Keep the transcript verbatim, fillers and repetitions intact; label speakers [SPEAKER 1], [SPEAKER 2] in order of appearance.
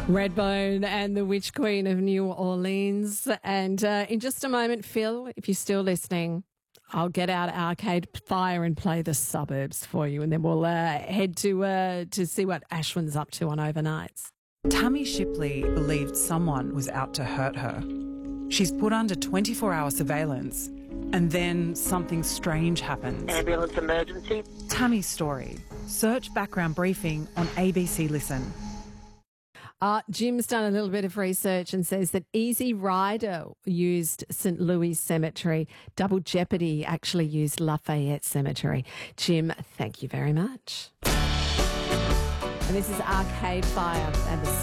[SPEAKER 1] Redbone and the Witch Queen of New Orleans. And uh, in just a moment, Phil, if you're still listening, I'll get out Arcade Fire and play The Suburbs for you, and then we'll uh, head to uh, to see what Ashwin's up to on overnights.
[SPEAKER 2] Tammy Shipley believed someone was out to hurt her. She's put under twenty-four hour surveillance, and then something strange happens.
[SPEAKER 3] Ambulance emergency.
[SPEAKER 2] Tammy's story. Search background briefing on A B C Listen.
[SPEAKER 1] Uh, Jim's done a little bit of research and says that Easy Rider used Saint Louis Cemetery. Double Jeopardy actually used Lafayette Cemetery. Jim, thank you very much. And this is Arcade Fire and the